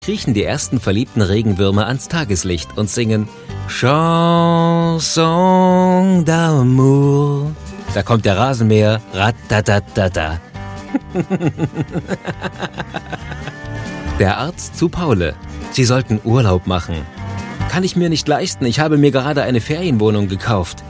kriechen die ersten verliebten Regenwürmer ans Tageslicht und singen Chanson d'amour. Da kommt der Rasenmäher, ratatatata. Der Arzt zu Paule. Sie sollten Urlaub machen. Kann ich mir nicht leisten, ich habe mir gerade eine Ferienwohnung gekauft.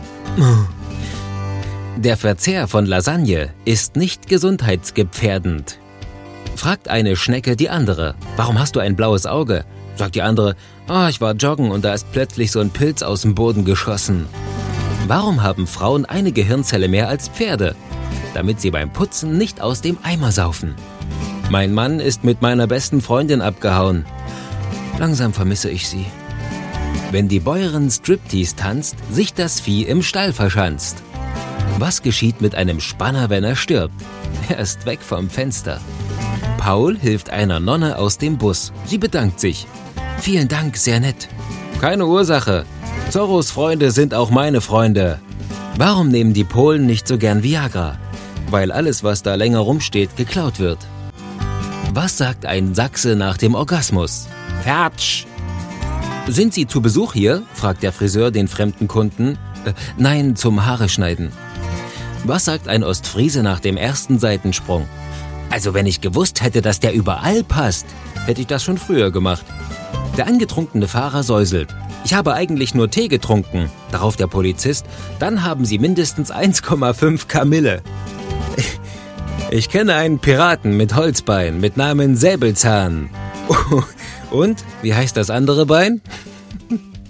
Der Verzehr von Lasagne ist nicht gesundheitsgefährdend. Fragt eine Schnecke die andere, warum hast du ein blaues Auge? Sagt die andere, ich war joggen und da ist plötzlich so ein Pilz aus dem Boden geschossen. Warum haben Frauen eine Gehirnzelle mehr als Pferde? Damit sie beim Putzen nicht aus dem Eimer saufen. Mein Mann ist mit meiner besten Freundin abgehauen. Langsam vermisse ich sie. Wenn die Bäuerin Striptease tanzt, sich das Vieh im Stall verschanzt. Was geschieht mit einem Spanner, wenn er stirbt? Er ist weg vom Fenster. Paul hilft einer Nonne aus dem Bus. Sie bedankt sich. Vielen Dank, sehr nett. Keine Ursache. Zorros Freunde sind auch meine Freunde. Warum nehmen die Polen nicht so gern Viagra? Weil alles, was da länger rumsteht, geklaut wird. Was sagt ein Sachse nach dem Orgasmus? Fertsch! Sind Sie zu Besuch hier? Fragt der Friseur den fremden Kunden. Nein, zum Haare schneiden. Was sagt ein Ostfriese nach dem ersten Seitensprung? Also wenn ich gewusst hätte, dass der überall passt, hätte ich das schon früher gemacht. Der angetrunkene Fahrer säuselt. Ich habe eigentlich nur Tee getrunken. Darauf der Polizist. Dann haben Sie mindestens 1,5 Kamille. Ich kenne einen Piraten mit Holzbein mit Namen Säbelzahn. Und, wie heißt das andere Bein?